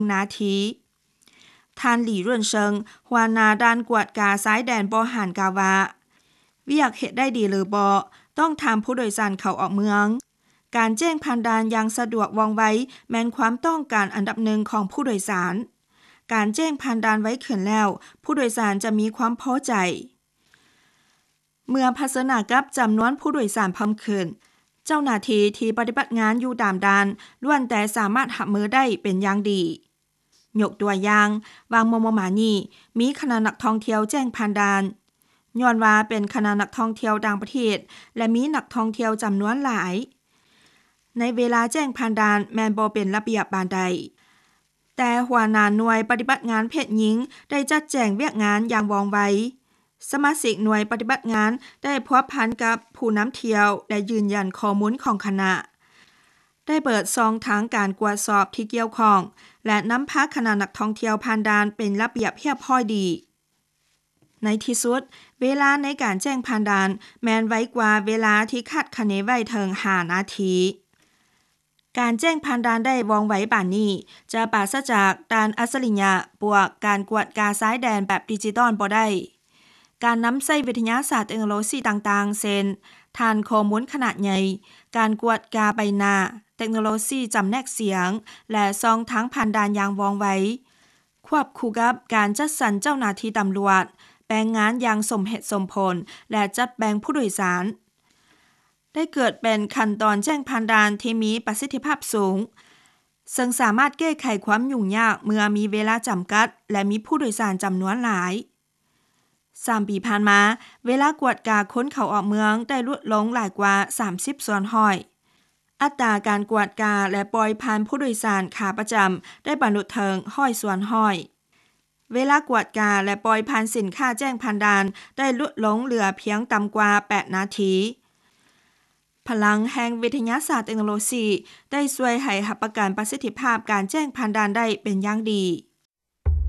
นาทีท่านหลี่เรุ่นเซิงหัวหน้าด้านกวดกาซ้ายแดนบหารกาวาเวียกเฮ็ดได้ดีหรือบ่ต้องถามผู้โดยสารเข้าออกเมืองการแจ้งผ่านด่านอย่างสะดวกว่องไวแม้นความต้องการอันดับหนึ่งของผู้โดยสารการแจ้งผ่านด่านไว้ขึ้นแล้วผู้โดยสารจะมีความพอใจเมื่อพัฒนากับจำนวนผู้โดยสารเพิ่มขึ้นเจ้าหน้าที่ที่ปฏิบัติงานอยู่ตามด่านล้วนแต่สามารถรับมือได้เป็นอย่างดียกตัวอย่างวางโมโมมานี่มีคณะนักท่องเที่ยวแจ้งผ่านด่านย้อนว่าเป็นคณะนักท่องเที่ยวต่างประเทศและมีนักท่องเที่ยวจำนวนหลายในเวลาแจ้งผ่านด่านแม่นบ่เป็นระเบียบปานใดแต่หัวหน้าหน่วยปฏิบัติงานเพศหญิงได้จัดแจงเวียกงานอย่างว่องไวสมาชิกหน่วยปฏิบัติงานได้พัวพันกับผู้นำเที่ยวและยืนยันข้อมูลของคณะได้เปิดซองทางการกวดสอบที่เกี่ยวข้องและนำพาคณะนักท่องเที่ยวผ่านด่านเป็นระเบียบเรียบร้อยดีในที่สุดเวลาในการแจ้งผ่านด่านแม้นไว้กว่าเวลาที่คาดคะเนไว้ถึง5 นาทีการแจ้งผ่านด่านได้ว่องไวปานนี้จะปราศจากด่านอัศริยะบวกการกวดกาซ้ายแดนแบบดิจิตอลบ่ได้การนำใช้วิทยาศาสตร์เทคโนโลยีต่างๆเช่นฐานข้อมูลขนาดใหญ่การกวดกาใบหน้าเทคโนโลยีจำแนกเสียงและซองทางผ่านด่านอย่างว่องไวควบคู่กับการจัดสรรเจ้าหน้าที่ตำรวจแบ่งงานอย่างสมเหตุสมผลและจัดแบ่งผู้โดยสารได้เกิดเป็นขั้นตอนแจ้งผ่านด่านที่มีประสิทธิภาพสูงซึ่งสามารถแก้ไขความยุ่งยากเมื่อมีเวลาจำกัดและมีผู้โดยสารจำนวนหลาย3 ปีผ่านมาเวลากวดกาค้นเข้าออกเมืองได้ลดลงหลายกว่า30ส่วนห้อยอัตราการกวดกาและปล่อยผ่านผู้โดยสารขาประจำได้บรรลุถึง100ส่วนห้อยเวลากวดกาและปล่อยผ่านสินค้าแจ้งผ่านด่านได้ลดลงเหลือเพียงต่ำกว่า8 นาทีพลังแห่งวิทยาศาสตร์เทคโนโลยีได้ช่วยให้รับประกันประสิทธิภาพการแจ้งผ่านด่านได้เป็นอย่างดี